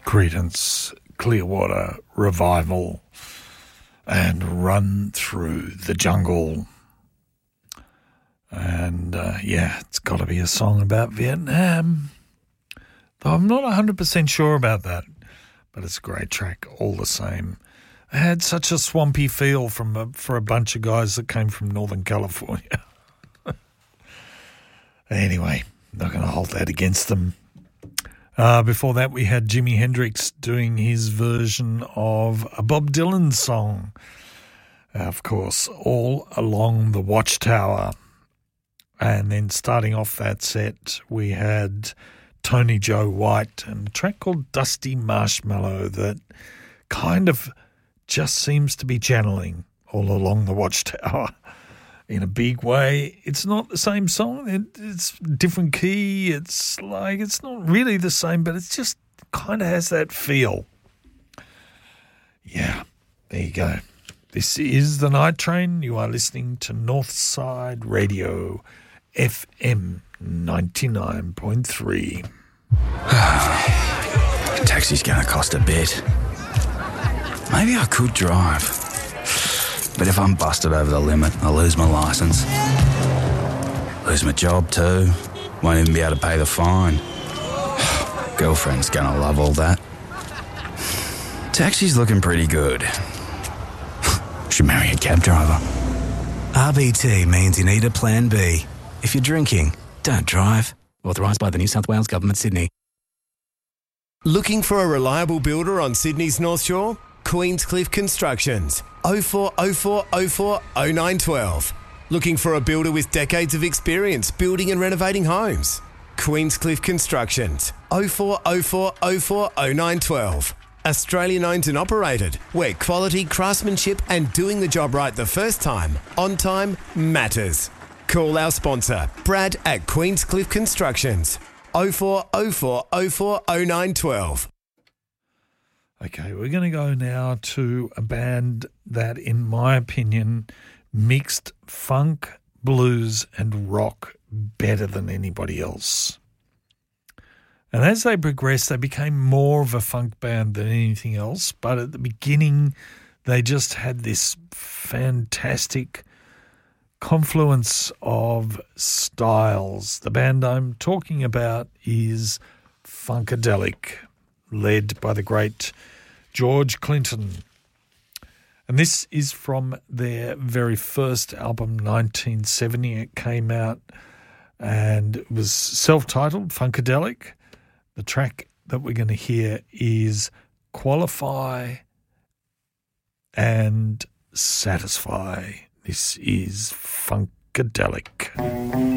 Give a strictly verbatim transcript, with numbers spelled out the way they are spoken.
Creedence Clearwater Revival and Run Through the Jungle. And uh, yeah, it's got to be a song about Vietnam. Though I'm not one hundred percent sure about that, but it's a great track all the same. It had such a swampy feel from a, for a bunch of guys that came from Northern California. Anyway, not going to hold that against them. Uh, before that, we had Jimi Hendrix doing his version of a Bob Dylan song. Uh, of course, All Along the Watchtower. And then starting off that set, we had Tony Joe White and a track called Dusty Marshmallow that kind of just seems to be channeling All Along the Watchtower in a big way. It's not the same song. It, it's different key. It's like, it's not really the same, but it just kind of has that feel. Yeah, there you go. This is The Night Train. You are listening to Northside Radio, F M ninety-nine point three. Taxi's going to cost a bit. Maybe I could drive. But if I'm busted over the limit, I'll lose my licence. Lose my job too. Won't even be able to pay the fine. Girlfriend's going to love all that. Taxi's looking pretty good. Should marry a cab driver. R B T means you need a plan B. If you're drinking, don't drive. Authorised by the New South Wales Government, Sydney. Looking for a reliable builder on Sydney's North Shore? Queenscliff Constructions. oh four oh four oh four oh nine one two. Looking for a builder with decades of experience building and renovating homes? Queenscliff Constructions. oh four oh four oh four oh nine one two. Australian owned and operated, where quality, craftsmanship and doing the job right the first time, on time, matters. Call our sponsor, Brad at Queenscliff Constructions. oh four oh four oh four oh nine one two. Okay, we're going to go now to a band that, in my opinion, mixed funk, blues and rock better than anybody else. And as they progressed, they became more of a funk band than anything else. But at the beginning, they just had this fantastic confluence of styles. The band I'm talking about is Funkadelic, led by the great George Clinton. And this is from their very first album, nineteen seventy. It came out and it was self-titled, Funkadelic. The track that we're going to hear is Qualify and Satisfy. This is Funkadelic.